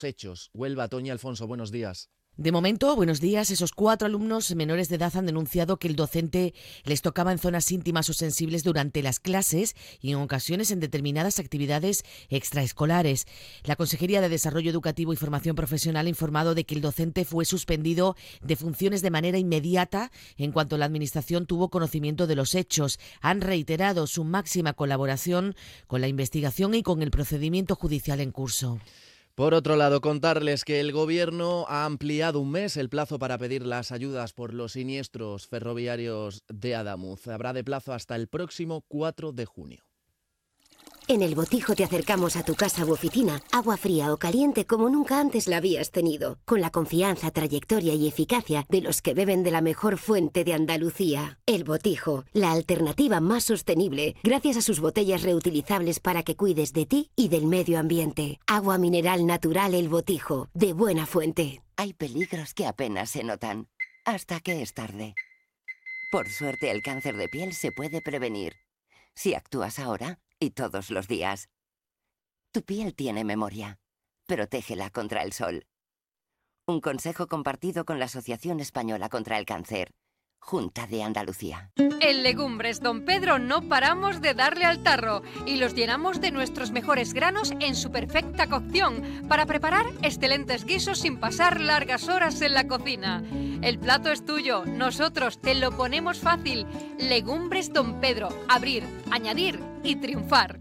hechos. Huelva, Toñi Alfonso, buenos días. De momento, buenos días, esos 4 alumnos menores de edad han denunciado que el docente les tocaba en zonas íntimas o sensibles durante las clases y en ocasiones en determinadas actividades extraescolares. La Consejería de Desarrollo Educativo y Formación Profesional ha informado de que el docente fue suspendido de funciones de manera inmediata en cuanto la Administración tuvo conocimiento de los hechos. Han reiterado su máxima colaboración con la investigación y con el procedimiento judicial en curso. Por otro lado, contarles que el Gobierno ha ampliado un mes el plazo para pedir las ayudas por los siniestros ferroviarios de Adamuz. Habrá de plazo hasta el próximo 4 de junio. En El Botijo te acercamos a tu casa u oficina, agua fría o caliente como nunca antes la habías tenido, con la confianza, trayectoria y eficacia de los que beben de la mejor fuente de Andalucía. El Botijo, la alternativa más sostenible, gracias a sus botellas reutilizables para que cuides de ti y del medio ambiente. Agua mineral natural El Botijo, de buena fuente. Hay peligros que apenas se notan, hasta que es tarde. Por suerte, el cáncer de piel se puede prevenir, si actúas ahora y todos los días. Tu piel tiene memoria. Protégela contra el sol. Un consejo compartido con la Asociación Española contra el Cáncer. Junta de Andalucía. En Legumbres Don Pedro no paramos de darle al tarro y los llenamos de nuestros mejores granos en su perfecta cocción para preparar excelentes guisos sin pasar largas horas en la cocina. El plato es tuyo, nosotros te lo ponemos fácil. Legumbres Don Pedro, abrir, añadir y triunfar.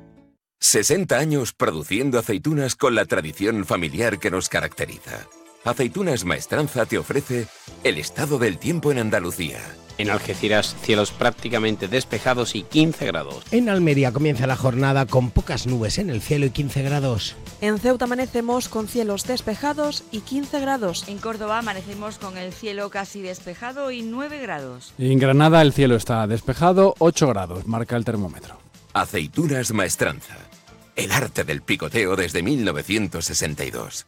60 años produciendo aceitunas con la tradición familiar que nos caracteriza. Aceitunas Maestranza te ofrece el estado del tiempo en Andalucía. En Algeciras, cielos prácticamente despejados y 15 grados. En Almería comienza la jornada con pocas nubes en el cielo y 15 grados. En Ceuta amanecemos con cielos despejados y 15 grados. En Córdoba amanecemos con el cielo casi despejado y 9 grados. En Granada el cielo está despejado, 8 grados, marca el termómetro. Aceitunas Maestranza. El arte del picoteo desde 1962.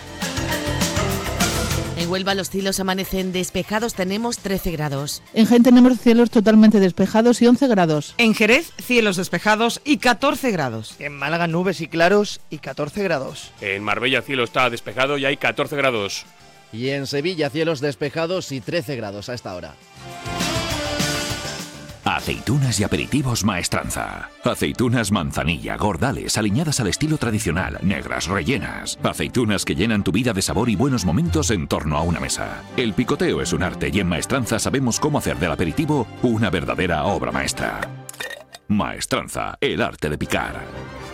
En Huelva los cielos amanecen despejados, tenemos 13 grados. En Jaén tenemos cielos totalmente despejados y 11 grados. En Jerez, cielos despejados y 14 grados. En Málaga, nubes y claros y 14 grados. En Marbella, cielo está despejado y hay 14 grados. Y en Sevilla, cielos despejados y 13 grados a esta hora. Aceitunas y aperitivos Maestranza. Aceitunas manzanilla, gordales, aliñadas al estilo tradicional, negras, rellenas. Aceitunas que llenan tu vida de sabor y buenos momentos en torno a una mesa. El picoteo es un arte y en Maestranza sabemos cómo hacer del aperitivo una verdadera obra maestra. Maestranza, el arte de picar.